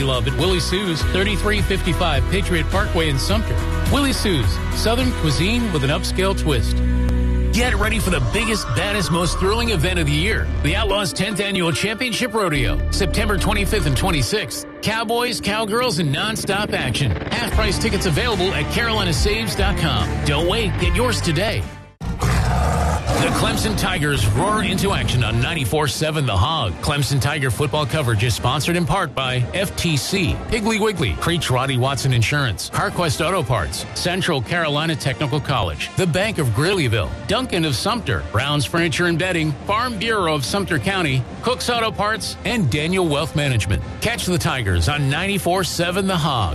love at Willie Sue's, 3355 Patriot Parkway in Sumter. Willie Sue's, Southern cuisine with an upscale twist. Get ready for the biggest, baddest, most thrilling event of the year. The Outlaws 10th Annual Championship Rodeo, September 25th and 26th. Cowboys, cowgirls, and nonstop action. Half-price tickets available at carolinasaves.com. Don't wait. Get yours today. The Clemson Tigers roar into action on 94.7 The Hog. Clemson Tiger football coverage is sponsored in part by FTC, Piggly Wiggly, Creech Roddy Watson Insurance, CarQuest Auto Parts, Central Carolina Technical College, the Bank of Greeleyville, Duncan of Sumter, Brown's Furniture and Bedding, Farm Bureau of Sumter County, Cook's Auto Parts, and Daniel Wealth Management. Catch the Tigers on 94.7 The Hog.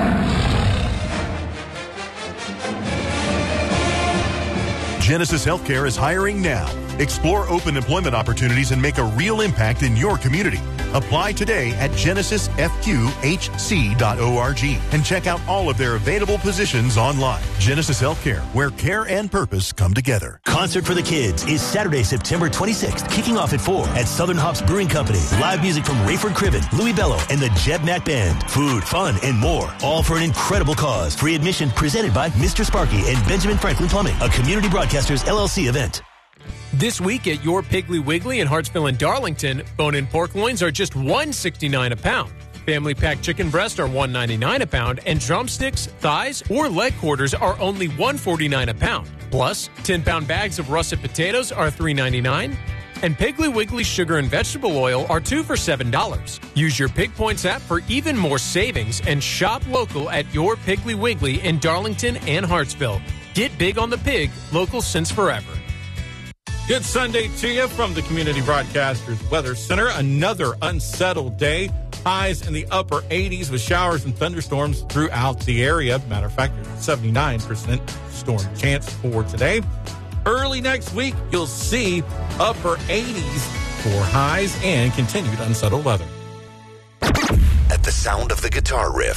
Genesis Healthcare is hiring now. Explore open employment opportunities and make a real impact in your community. Apply today at genesisfqhc.org and check out all of their available positions online. Genesis Healthcare, where care and purpose come together. Concert for the Kids is Saturday, September 26th, kicking off at 4 at Southern Hops Brewing Company. Live music from Rayford Criven, Louis Bello, and the Jeb Mack Band. Food, fun, and more. All for an incredible cause. Free admission presented by Mr. Sparky and Benjamin Franklin Plumbing, a Community Broadcasters LLC event. This week at your Piggly Wiggly in Hartsville and Darlington, bone-in pork loins are just $1.69 a pound. Family pack chicken breast are $1.99 a pound, and drumsticks, thighs, or leg quarters are only $1.49 a pound. Plus, 10-pound bags of russet potatoes are $3.99, and Piggly Wiggly sugar and vegetable oil are 2 for $7. Use your Pig Points app for even more savings and shop local at your Piggly Wiggly in Darlington and Hartsville. Get big on the pig, local since forever. Good Sunday to you from the Community Broadcasters Weather Center. Another unsettled day. Highs in the upper 80s with showers and thunderstorms throughout the area. Matter of fact, there's a 79% storm chance for today. Early next week, you'll see upper 80s for highs and continued unsettled weather. At the sound of the guitar riff,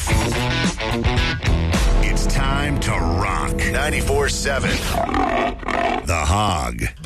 it's time to rock. 94.7 The Hog.